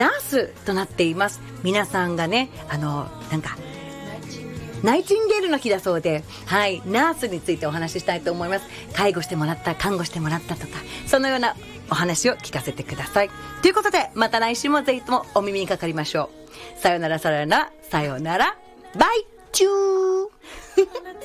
ナースとなっています。皆さんがね、なんかナイチンゲールの日だそうで、はい、ナースについてお話ししたいと思います。介護してもらった、看護してもらったとか、そのようなお話を聞かせてください。ということで、また来週もぜひともお耳にかかりましょう。さよならさよなら、さよなら、バイチュー